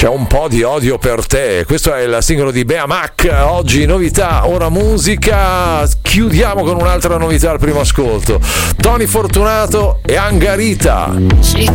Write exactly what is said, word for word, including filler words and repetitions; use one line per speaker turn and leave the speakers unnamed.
C'è un po' di odio per te. Questo è il singolo di Bea Mac. Oggi novità, ora musica. Chiudiamo con un'altra novità al primo ascolto. Tony Fortunato e Angarita.